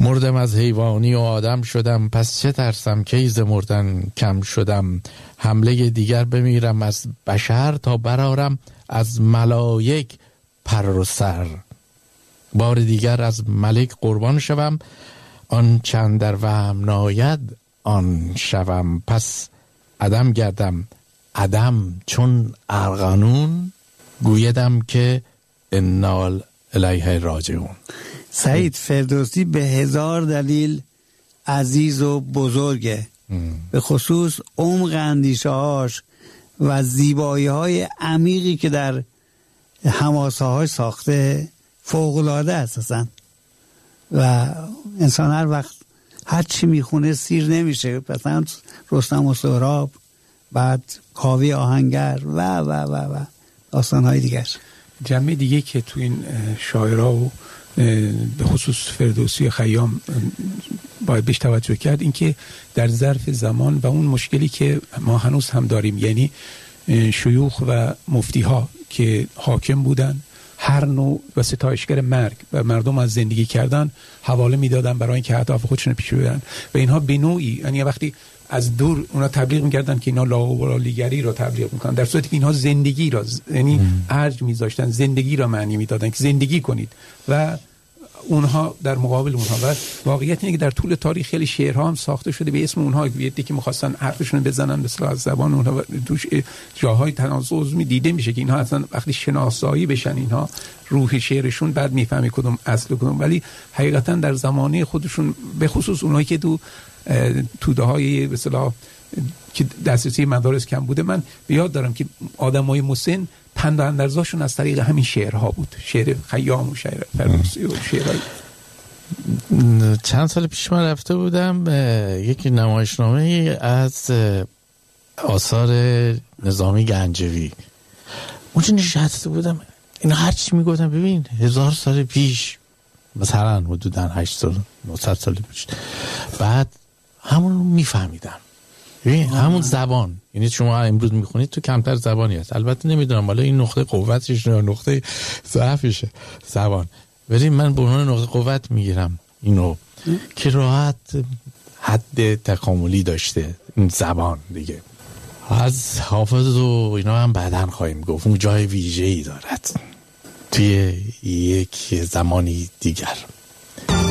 مردم از حیوانی و آدم شدم، پس چه ترسم کی ز مردن کم شدم. حمله دیگر بمیرم از بشر، تا برارم از ملائک پر و سر. بار دیگر از ملک قربان شوم، آن چند در وهم ناید آن شوم. پس عدم گردم عدم چون ارغنون، گویدم که انا الیه راجعون. سعید فردوسی به 1000 دلیل عزیز و بزرگه، به خصوص عمق اندیشه‌هاش و زیبایی‌های عمیقی که در حماسه‌هاش ساخته فوق‌العاده اساساً، و انسان هر وقت هر چی میخونه سیر نمیشه. مثلا رستم و سهراب، بعد کاوه آهنگر و داستان‌های دیگر. جنبه دیگه که تو این شاعرها و به خصوص فردوسی و خیام باید بهش توجه کرد، این که در ظرف زمان و اون مشکلی که ما هنوز هم داریم، یعنی شیوخ و مفتی ها که حاکم بودن، هر نوع و ستایشگر مرگ و مردم از زندگی کردن حواله میدادن برای اینکه اهداف خودشون پیش ببرن، و اینها به نوعی یعنی وقتی از دور اونا تبلیغ میکردن که اینا لاابالیگری را تبلیغ میکنن، در صورتی که اینها زندگی را یعنی ارج میذاشتن، زندگی را معنی میدادن که زندگی کنید، و اونها در مقابل اونها. و واقعیت اینه که در طول تاریخ خیلی شعرها هم ساخته شده به اسم اونها، یکی که می‌خواستن حرفشون بزنن به اصطلاح از زبان اونها، توش جاهای تناقض دیده میشه که اینها اصلا وقتی شناسایی بشن اینها روح شعرشون بعد میفهمی کدوم اصل کدوم، ولی حقیقتا در زمانه خودشون به خصوص اونایی که توده‌های به اصطلاح که دسترسی مدارس کم بوده، من یاد دارم که آدمای مسن پند و اندرزاشون از طریق همین شعرها بود، شعر خیام و شعر فردوسی و شعرهای. چند سال پیش من رفته بودم یک نمایشنامه از آثار نظامی گنجوی، اونجا نشسته بودم، اینا هرچی میگفتم ببین 1000 سال پیش، مثلا حدودا 800 900 سال پیش، بعد همون رو میفهمیدم. همون زبان، یعنی شما امروز میخونید تو کمتر زبانی هست، البته نمیدونم حالا این نقطه قوتش یا نقطه ضعفشه زبان، ولی من به عنوان نقطه قوت میگیرم اینو که راحت حد تکاملی داشته این زبان دیگه. از حافظ و اینا هم بعداً خواهیم گفت، اون جای ویژه‌ای دارد توی یک زمانی دیگر.